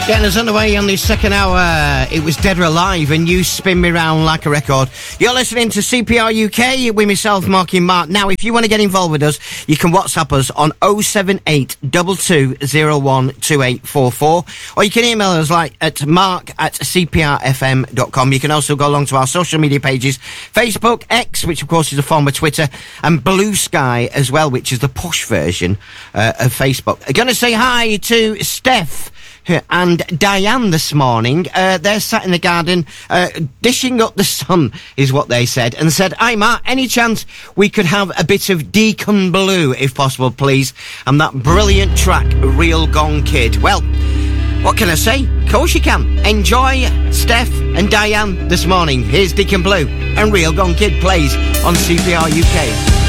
Getting us underway on the second hour, it was Dead or Alive and You Spin Me Round Like a Record. You're listening to CPR UK with myself, Marky Mark. Now, if you want to get involved with us, you can WhatsApp us on 078 2201 2844, or you can email us at mark@cprfm.com. You can also go along to our social media pages, Facebook, X, which of course is a form of Twitter, and Blue Sky as well, which is the push version of Facebook. I'm going to say hi to Steph and Diane this morning. They're sat in the garden dishing up the sun, is what they said, and said, "Hi Mark, any chance we could have a bit of Deacon Blue if possible, please, and that brilliant track Real Gone Kid." Well, what can I say? Of course you can. Enjoy Steph and Diane this morning. Here's Deacon Blue and Real Gone Kid plays on CPR UK.